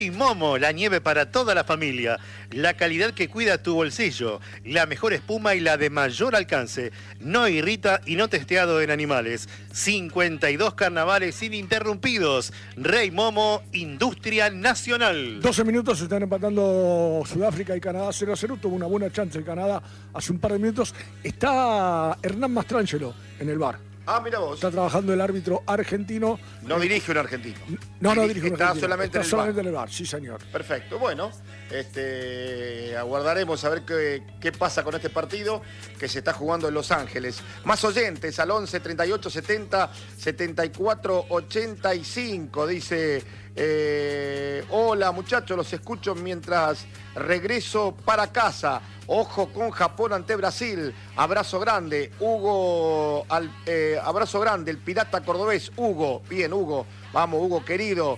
Y Momo, la nieve para toda la familia, la calidad que cuida tu bolsillo, la mejor espuma y la de mayor alcance, no irrita y no testeado en animales. 52 carnavales ininterrumpidos. Rey Momo, industria nacional. 12 minutos se están empatando Sudáfrica y Canadá 0-0. Tuvo una buena chance el Canadá hace un par de minutos. Está Hernán Mastrangelo en el bar. Ah, mira vos. Está trabajando el árbitro argentino. No dirige un argentino. No dirige un argentino. Está solamente en el bar, sí señor. Perfecto, bueno, aguardaremos a ver qué pasa con este partido que se está jugando en Los Ángeles. Más oyentes al 11 38 70 74 85, dice... hola muchachos, los escucho mientras regreso para casa. Ojo con Japón ante Brasil. Abrazo grande, Hugo. Abrazo grande, el pirata cordobés. Hugo, bien Hugo. Vamos Hugo querido.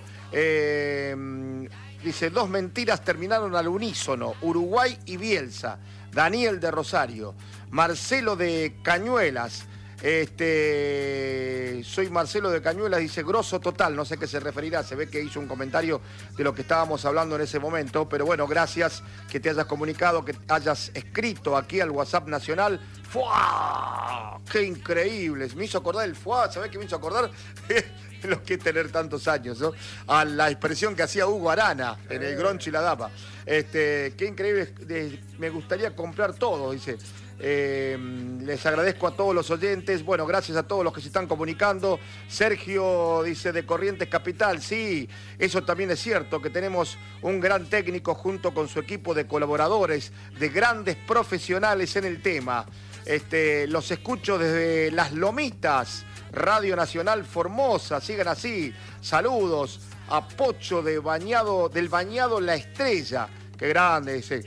Dice, 2 mentiras terminaron al unísono. Uruguay y Bielsa. Daniel de Rosario. Marcelo de Cañuelas. Soy Marcelo de Cañuelas, dice grosso total, no sé a qué se referirá, se ve que hizo un comentario de lo que estábamos hablando en ese momento, pero bueno, gracias que te hayas comunicado, que hayas escrito aquí al WhatsApp nacional. ¡Fua! ¡Qué increíble! Me hizo acordar el ¡fua! ¿Sabés qué me hizo acordar? Lo que es tener tantos años, ¿no? A la expresión que hacía Hugo Arana en el Groncho y la Dama. Qué increíble, me gustaría comprar todo, dice. Les agradezco a todos los oyentes. Bueno, gracias a todos los que se están comunicando. Sergio dice de Corrientes Capital. Sí, eso también es cierto, que tenemos un gran técnico junto con su equipo de colaboradores, de grandes profesionales en el tema. Los escucho desde Las Lomitas, Radio Nacional Formosa. Sigan así. Saludos a Pocho del Bañado La Estrella. Qué grande, dice.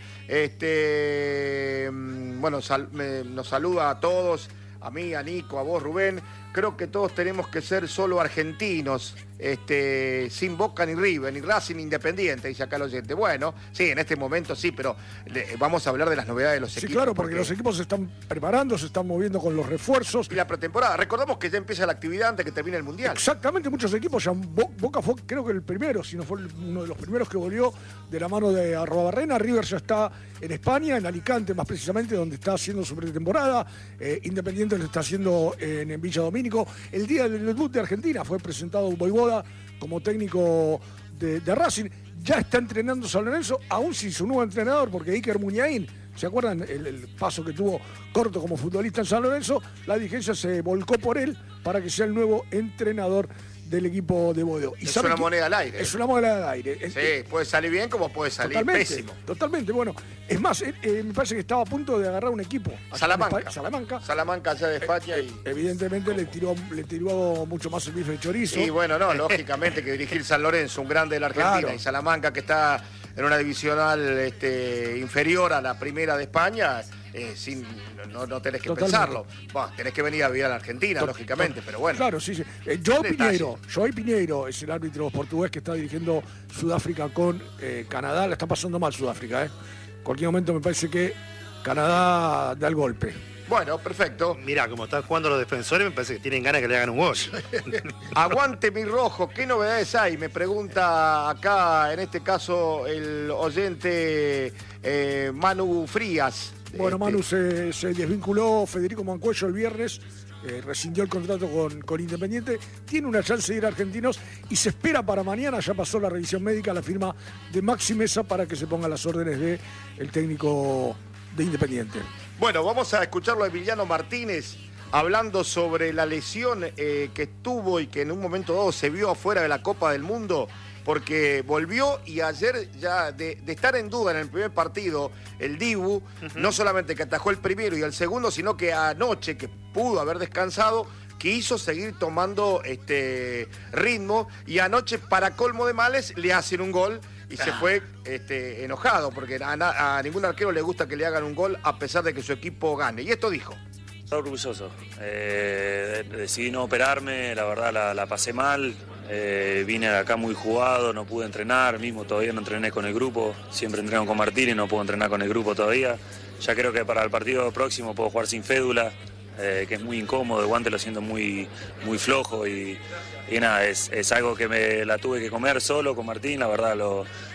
Bueno, nos saluda a todos, a mí, a Nico, a vos, Rubén. Creo que todos tenemos que ser solo argentinos, sin Boca ni River, ni Racing ni Independiente, dice acá el oyente. Bueno, sí, en este momento sí, pero vamos a hablar de las novedades de los equipos. Sí, claro, porque los equipos se están preparando, se están moviendo con los refuerzos. Y la pretemporada, recordamos que ya empieza la actividad antes que termine el Mundial. Exactamente, muchos equipos ya. Boca fue, creo que el primero, si no fue uno de los primeros que volvió de la mano de Arrobarrena. River ya está en España, en Alicante más precisamente, donde está haciendo su pretemporada. Independiente lo está haciendo en Villa Domínico. El día del debut de Argentina fue presentado Voivoda como técnico de Racing. Ya está entrenando San Lorenzo, aún sin su nuevo entrenador, porque Iker Muniain, ¿se acuerdan el paso que tuvo corto como futbolista en San Lorenzo? La dirigencia se volcó por él para que sea el nuevo entrenador del equipo de Boedo. Es una moneda al aire. Es una moneda al aire. Sí, puede salir bien como puede salir pésimo. Totalmente, bueno. Es más, me parece que estaba a punto de agarrar un equipo. Salamanca. Salamanca allá de España. Evidentemente le tiró mucho más el bife de chorizo. Y bueno, no, lógicamente que dirigir San Lorenzo, un grande de la Argentina, claro. Y Salamanca que está en una divisional inferior a la primera de España, no tenés que pensarlo. Bueno, tenés que venir a vivir a la Argentina, lógicamente, pero bueno. Claro, sí. Joey Piñeiro es el árbitro portugués que está dirigiendo Sudáfrica con Canadá. La está pasando mal Sudáfrica, En cualquier momento me parece que Canadá da el golpe. Bueno, perfecto. Mirá, como están jugando los defensores, me parece que tienen ganas que le hagan un gol. Aguante mi rojo, ¿qué novedades hay? Me pregunta acá, en este caso, el oyente Manu Frías. Bueno, Manu se desvinculó Federico Mancuello el viernes, rescindió el contrato con Independiente, tiene una chance de ir a Argentinos y se espera para mañana, ya pasó la revisión médica, la firma de Maxi Mesa para que se ponga las órdenes del técnico de Independiente. Bueno, vamos a escucharlo a Emiliano Martínez hablando sobre la lesión que tuvo y que en un momento dado se vio afuera de la Copa del Mundo, porque volvió y ayer ya de estar en duda en el primer partido, el Dibu, no solamente que atajó el primero y el segundo, sino que anoche, que pudo haber descansado, quiso seguir tomando ritmo y anoche, para colmo de males, le hacen un gol y se fue enojado, porque a ningún arquero le gusta que le hagan un gol a pesar de que su equipo gane. Y esto dijo. Orgulloso. Decidí no operarme, la verdad la pasé mal. Vine acá muy jugado, no pude entrenar, mismo todavía no entrené con el grupo. Siempre entreno con Martín y no puedo entrenar con el grupo todavía. Ya creo que para el partido próximo puedo jugar sin fédula. que es muy incómodo, el guante lo siento muy flojo y nada, es algo que me la tuve que comer solo con Martín, la verdad